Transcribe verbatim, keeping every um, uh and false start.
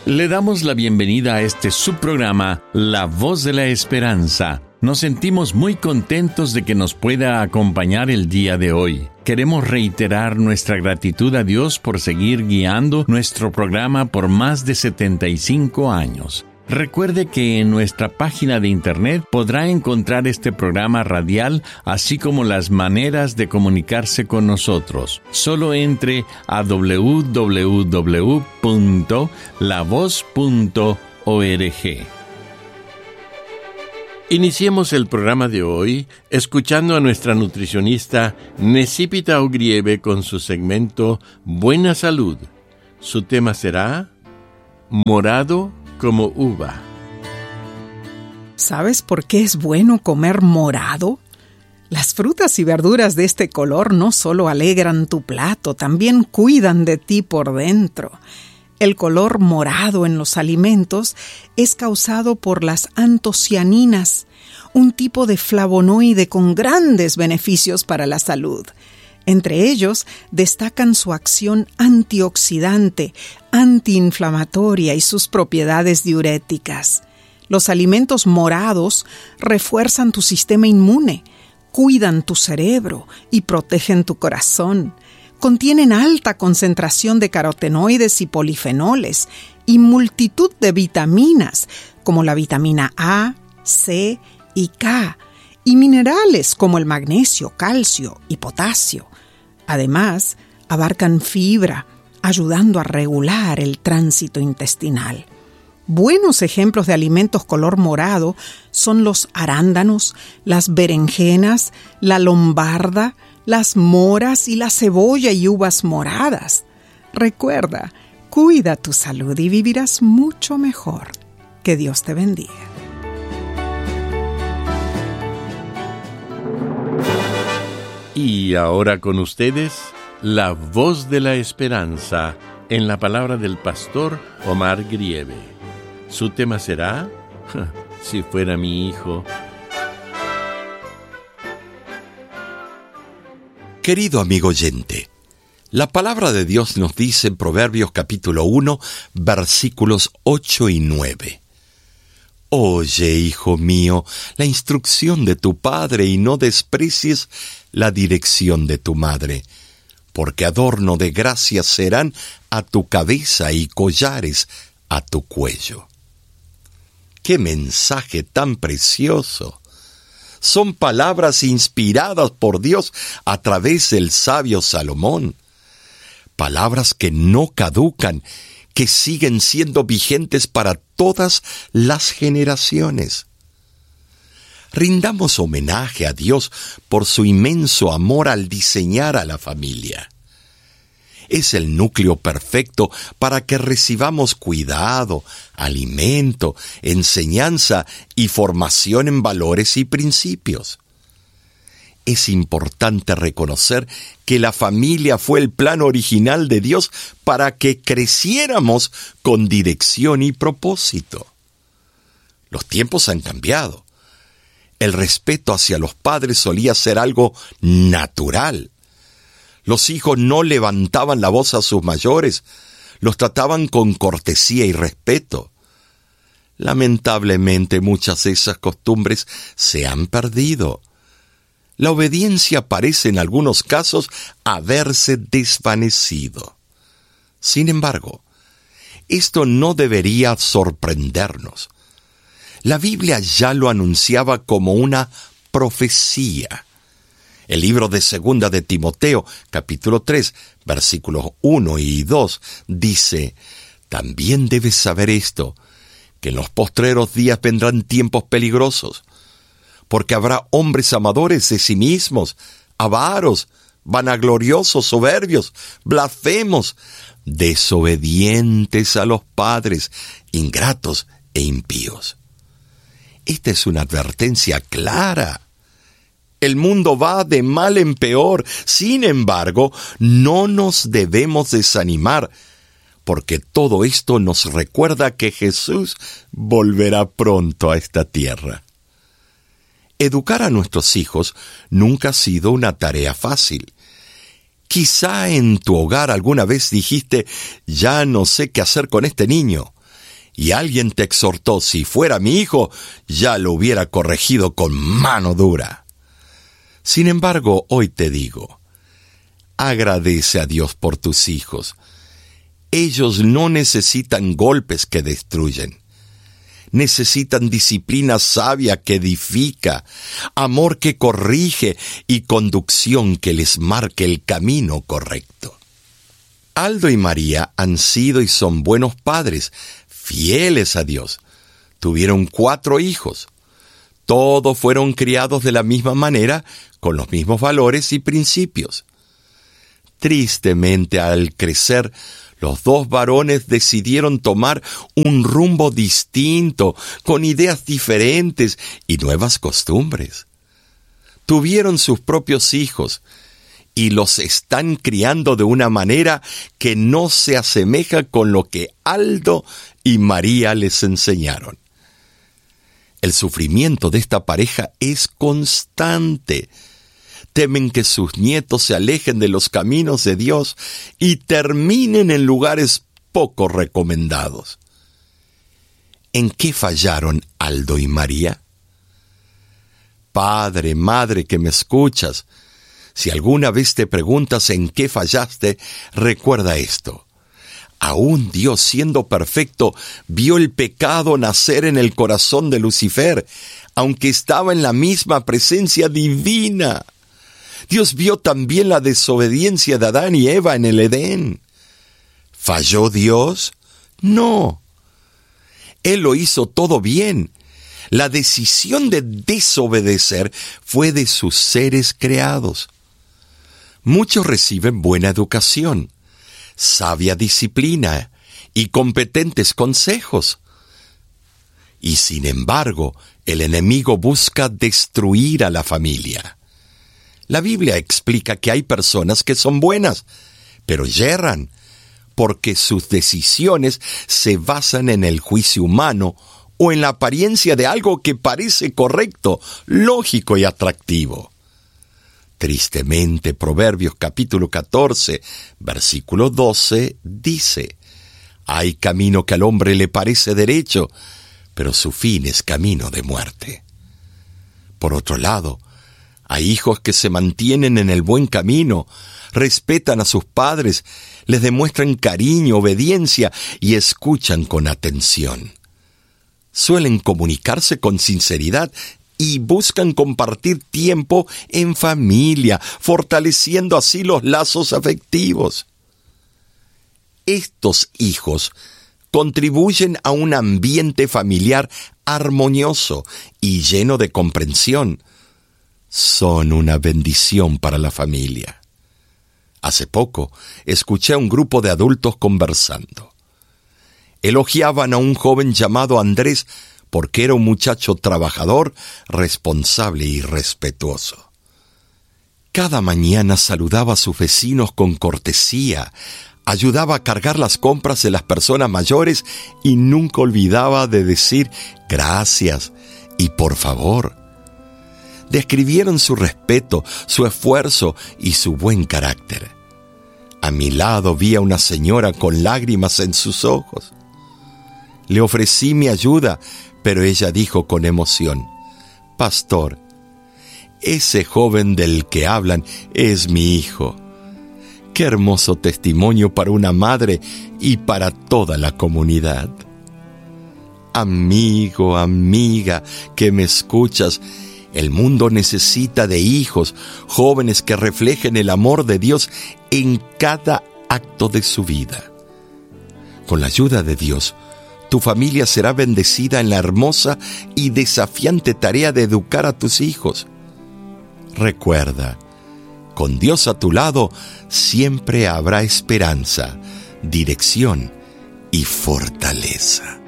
Le damos la bienvenida a este subprograma, La Voz de la Esperanza. Nos sentimos muy contentos de que nos pueda acompañar el día de hoy. Queremos reiterar nuestra gratitud a Dios por seguir guiando nuestro programa por más de setenta y cinco años. Recuerde que en nuestra página de internet podrá encontrar este programa radial, así como las maneras de comunicarse con nosotros. Solo entre a doble u doble u doble u punto la voz punto org. Iniciemos el programa de hoy escuchando a nuestra nutricionista Necipita Ogrieve con su segmento Buena Salud. Su tema será Morado como uva. ¿Sabes por qué es bueno comer morado? Las frutas y verduras de este color no solo alegran tu plato, también cuidan de ti por dentro. El color morado en los alimentos es causado por las antocianinas, un tipo de flavonoide con grandes beneficios para la salud. Entre ellos destacan su acción antioxidante, antiinflamatoria y sus propiedades diuréticas. Los alimentos morados refuerzan tu sistema inmune, cuidan tu cerebro y protegen tu corazón. Contienen alta concentración de carotenoides y polifenoles y multitud de vitaminas como la vitamina A, C y K, y minerales como el magnesio, calcio y potasio. Además, abarcan fibra, ayudando a regular el tránsito intestinal. Buenos ejemplos de alimentos color morado son los arándanos, las berenjenas, la lombarda, las moras y la cebolla y uvas moradas. Recuerda, cuida tu salud y vivirás mucho mejor. Que Dios te bendiga. Y ahora con ustedes, La Voz de la Esperanza, en la palabra del pastor Omar Grieve. Su tema será, Si fuera mi hijo. Querido amigo oyente, la palabra de Dios nos dice en Proverbios capítulo uno, versículos ocho y nueve. Oye, hijo mío, la instrucción de tu padre y no desprecies la dirección de tu madre, porque adorno de gracia serán a tu cabeza y collares a tu cuello. ¡Qué mensaje tan precioso! Son palabras inspiradas por Dios a través del sabio Salomón. Palabras que no caducan, que siguen siendo vigentes para todas las generaciones. Rindamos homenaje a Dios por su inmenso amor al diseñar a la familia. Es el núcleo perfecto para que recibamos cuidado, alimento, enseñanza y formación en valores y principios. Es importante reconocer que la familia fue el plan original de Dios para que creciéramos con dirección y propósito. Los tiempos han cambiado. El respeto hacia los padres solía ser algo natural. Los hijos no levantaban la voz a sus mayores, los trataban con cortesía y respeto. Lamentablemente, muchas de esas costumbres se han perdido. La obediencia parece en algunos casos haberse desvanecido. Sin embargo, esto no debería sorprendernos. La Biblia ya lo anunciaba como una profecía. El libro de Segunda de Timoteo, capítulo tres, versículos uno y dos, dice: También debes saber esto, que en los postreros días vendrán tiempos peligrosos, porque habrá hombres amadores de sí mismos, avaros, vanagloriosos, soberbios, blasfemos, desobedientes a los padres, ingratos e impíos. Esta es una advertencia clara. El mundo va de mal en peor. Sin embargo, no nos debemos desanimar, porque todo esto nos recuerda que Jesús volverá pronto a esta tierra. Educar a nuestros hijos nunca ha sido una tarea fácil. Quizá en tu hogar alguna vez dijiste: ya no sé qué hacer con este niño. y alguien te exhortó, si fuera mi hijo, ya lo hubiera corregido con mano dura. Sin embargo, hoy te digo, agradece a Dios por tus hijos. Ellos no necesitan golpes que destruyen. Necesitan disciplina sabia que edifica, amor que corrige y conducción que les marque el camino correcto. Aldo y María han sido y son buenos padres, fieles a Dios. Tuvieron cuatro hijos. Todos fueron criados de la misma manera, con los mismos valores y principios. Tristemente, al crecer, los dos varones decidieron tomar un rumbo distinto, con ideas diferentes y nuevas costumbres. Tuvieron sus propios hijos y los están criando de una manera que no se asemeja con lo que Aldo y María les enseñaron. El sufrimiento de esta pareja es constante. Temen que sus nietos se alejen de los caminos de Dios y terminen en lugares poco recomendados. ¿En qué fallaron Aldo y María? Padre, madre que me escuchas, si alguna vez te preguntas en qué fallaste, recuerda esto. Aún Dios, siendo perfecto, vio el pecado nacer en el corazón de Lucifer, aunque estaba en la misma presencia divina. Dios vio también la desobediencia de Adán y Eva en el Edén. ¿Falló Dios? No. Él lo hizo todo bien. La decisión de desobedecer fue de sus seres creados. Muchos reciben buena educación, sabia disciplina y competentes consejos. Y sin embargo, el enemigo busca destruir a la familia. La Biblia explica que hay personas que son buenas, pero yerran, porque sus decisiones se basan en el juicio humano o en la apariencia de algo que parece correcto, lógico y atractivo. Tristemente, Proverbios capítulo catorce, versículo doce, dice: hay camino que al hombre le parece derecho, pero su fin es camino de muerte. Por otro lado, hay hijos que se mantienen en el buen camino, respetan a sus padres, les demuestran cariño, obediencia y escuchan con atención. Suelen comunicarse con sinceridad y buscan compartir tiempo en familia, fortaleciendo así los lazos afectivos. Estos hijos contribuyen a un ambiente familiar armonioso y lleno de comprensión. Son una bendición para la familia. Hace poco escuché a un grupo de adultos conversando. Elogiaban a un joven llamado Andrés porque era un muchacho trabajador, responsable y respetuoso. Cada mañana saludaba a sus vecinos con cortesía, ayudaba a cargar las compras de las personas mayores y nunca olvidaba de decir gracias y por favor. Describieron su respeto, su esfuerzo y su buen carácter. A mi lado vi a una señora con lágrimas en sus ojos. Le ofrecí mi ayuda, pero ella dijo con emoción: Pastor, ese joven del que hablan es mi hijo. Qué hermoso testimonio para una madre y para toda la comunidad. Amigo, amiga, que me escuchas, el mundo necesita de hijos, jóvenes que reflejen el amor de Dios en cada acto de su vida. Con la ayuda de Dios, tu familia será bendecida en la hermosa y desafiante tarea de educar a tus hijos. Recuerda, con Dios a tu lado, siempre habrá esperanza, dirección y fortaleza.